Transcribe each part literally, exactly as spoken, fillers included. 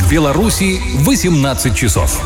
В Беларуси восемнадцать часов.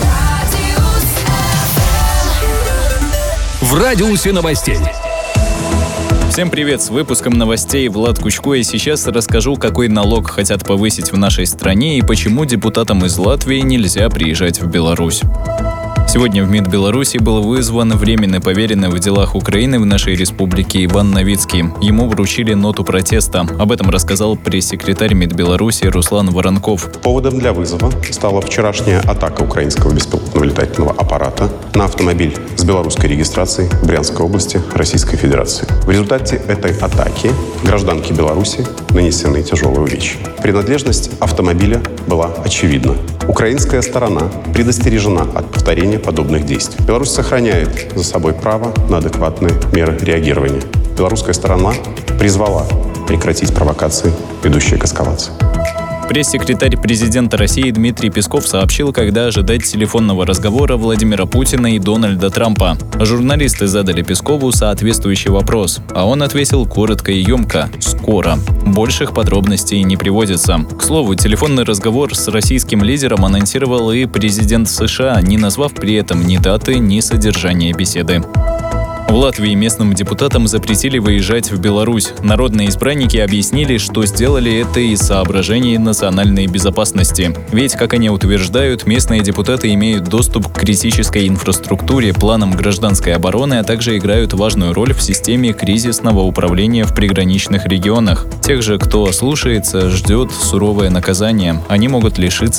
В радиусе новостей. Всем привет! С выпуском новостей Влад Кучко, и сейчас расскажу, какой налог хотят повысить в нашей стране и почему депутатам из Латвии нельзя приезжать в Беларусь. Сегодня в МИД Беларуси был вызван временный поверенный в делах Украины в нашей республике Иван Новицкий. Ему вручили ноту протеста. Об этом рассказал пресс-секретарь МИД Беларуси Руслан Воронков. Поводом для вызова стала вчерашняя атака украинского беспилотного летательного аппарата на автомобиль с белорусской регистрацией в Брянской области Российской Федерации. В результате этой атаки гражданке Беларуси нанесены тяжелые увечья. Принадлежность автомобиля была очевидна. Украинская сторона предостережена от повторения подобных действий. Беларусь сохраняет за собой право на адекватные меры реагирования. Белорусская сторона призвала прекратить провокации, ведущие к эскалации. Пресс-секретарь президента России Дмитрий Песков сообщил, когда ожидать телефонного разговора Владимира Путина и Дональда Трампа. Журналисты задали Пескову соответствующий вопрос, а он ответил коротко и емко – «скоро». Больших подробностей не приводится. К слову, телефонный разговор с российским лидером анонсировал и президент США, не назвав при этом ни даты, ни содержания беседы. В Латвии местным депутатам запретили выезжать в Беларусь. Народные избранники объяснили, что сделали это из соображений национальной безопасности. Ведь, как они утверждают, местные депутаты имеют доступ к критической инфраструктуре, планам гражданской обороны, а также играют важную роль в системе кризисного управления в приграничных регионах. Тех же, кто ослушается, ждет суровое наказание. Они могут лишиться